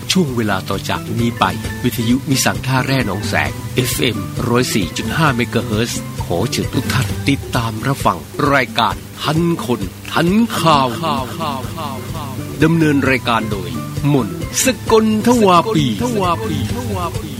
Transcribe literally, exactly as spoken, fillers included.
ช่วงเวลาต่อจากนี้ไปวิทยุมิสังท่าแร่หนองแสง เอฟ เอ็ม หนึ่งศูนย์สี่จุดห้า เมกะเฮิรตซ์ขอเชิญทุกท่านติดตามรับฟังรายการทันคนทันข่าวดำเนินรายการโดยมนต์สกลทวาปี